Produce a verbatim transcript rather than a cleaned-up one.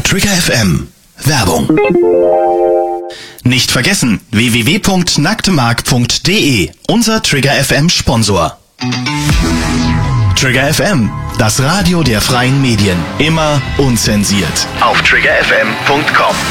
Trigger F M. Werbung. Nicht vergessen, w w w punkt nacktemark punkt de, unser Trigger F M Sponsor. Trigger F M, das Radio der freien Medien. Immer unzensiert. Auf trigger f m punkt com.